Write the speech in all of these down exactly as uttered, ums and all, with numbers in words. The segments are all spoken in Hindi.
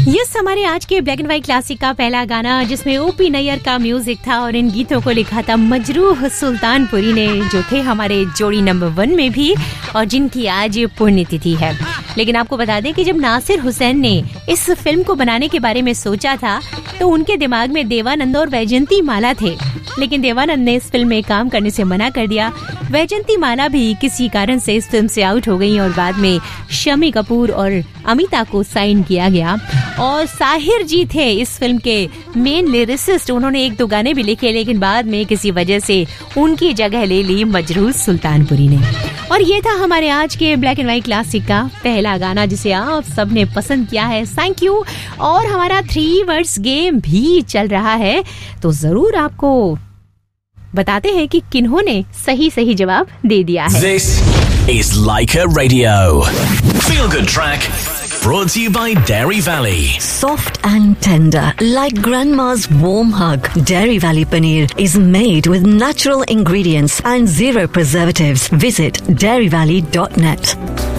यस, हमारे आज के ब्लैक एंड व्हाइट क्लासिक का पहला गाना जिसमें ओपी नैयर का म्यूजिक था और इन गीतों को लिखा था मजरूह सुल्तानपुरी ने, जो थे हमारे जोड़ी नंबर वन में भी और जिनकी आज पुण्यतिथि है। लेकिन आपको बता दें कि जब नासिर हुसैन ने इस फिल्म को बनाने के बारे में सोचा था तो उनके दिमाग में देवानंद और वैजंती माला थे, लेकिन देवानंद ने इस फिल्म में काम करने से मना कर दिया। वैजंती माला भी किसी कारण से इस फिल्म से आउट हो गई और बाद में शम्मी कपूर और अमिता को साइन किया गया। और साहिर जी थे इस फिल्म के मेन लिरिसिस्ट, उन्होंने एक दो गाने भी लिखे, लेकिन बाद में किसी वजह से उनकी जगह ले ली मजरूह सुल्तानपुरी ने। और ये था हमारे आज के ब्लैक एंड व्हाइट क्लासिक का पहला गाना जिसे आप सबने पसंद किया है, थैंक यू। और हमारा थ्री वर्ड्स गेम भी चल रहा है, तो जरूर आपको बताते हैं कि किन्होंने सही सही जवाब दे दिया है। This is Laika Radio. Feel good track. Brought to you by Dairy Valley. Soft and tender, like grandma's warm hug. Dairy Valley paneer is made with natural ingredients and zero preservatives. Visit dairy valley dot net.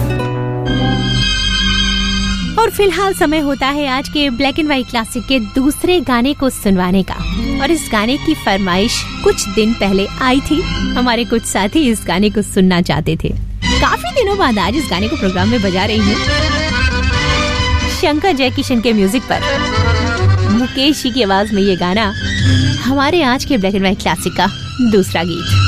और फिलहाल समय होता है आज के ब्लैक एंड व्हाइट क्लासिक के दूसरे गाने को सुनवाने का। और इस गाने की फरमाइश कुछ दिन पहले आई थी, हमारे कुछ साथी इस गाने को सुनना चाहते थे। काफी दिनों बाद आज इस गाने को प्रोग्राम में बजा रही हूँ। शंकर जयकिशन के म्यूजिक पर मुकेश जी की आवाज में ये गाना, हमारे आज के ब्लैक एंड व्हाइट क्लासिक का दूसरा गीत।